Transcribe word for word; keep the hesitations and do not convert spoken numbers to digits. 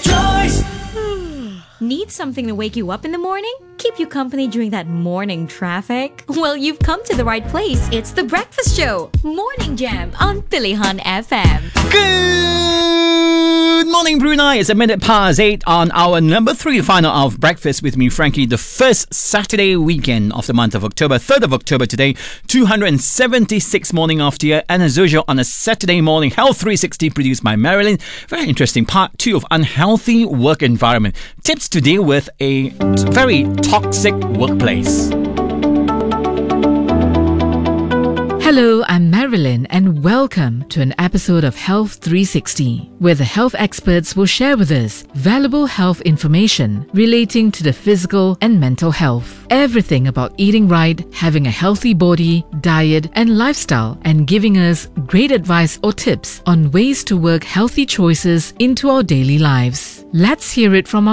choice. Need something to wake you up in the morning? Keep you company during that morning traffic? Well, you've come to the right place. It's The Breakfast Show, Morning Jam on Pilihan F M. Good morning, Brunei. It's a minute past eight on our number three final of Breakfast with me, Frankie. The first Saturday weekend of the month of October, third of October today, two hundred seventy-six morning of the year. And as usual, on a Saturday morning, Health three sixty produced by Marilyn. Very interesting part two of unhealthy work environment. Tips to deal with a very toxic workplace. Hello, I'm Marilyn and welcome to an episode of Health three sixty, where the health experts will share with us valuable health information relating to the physical and mental health. Everything about eating right, having a healthy body, diet and lifestyle, and giving us great advice or tips on ways to work healthy choices into our daily lives. Let's hear it from our